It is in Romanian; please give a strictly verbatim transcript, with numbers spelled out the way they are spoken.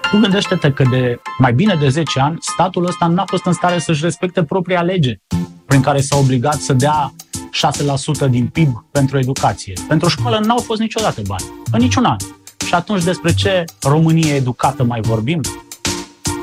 Tu gândește-te că de mai bine de zece ani, statul ăsta n-a fost în stare să-și respecte propria lege, prin care s-a obligat să dea șase la sută din P I B pentru educație. Pentru școală n-au fost niciodată bani, în niciun an. Și atunci despre ce Românie educată mai vorbim?